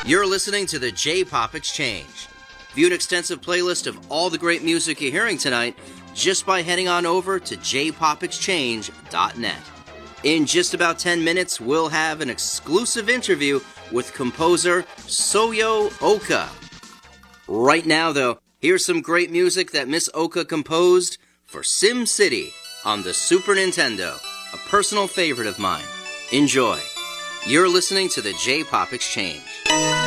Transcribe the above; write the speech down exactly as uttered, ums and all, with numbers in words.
You're listening to the J-Pop Exchange. View an extensive playlist of all the great music you're hearing tonight just by heading on over to j pop exchange dot net. In just about ten minutes, we'll have an exclusive interview with composer Soyo Oka. Right now, though, here's some great music that Miss Oka composed for Sim City on the Super Nintendo, a personal favorite of mine. Enjoy. You're listening to the J-Pop Exchange.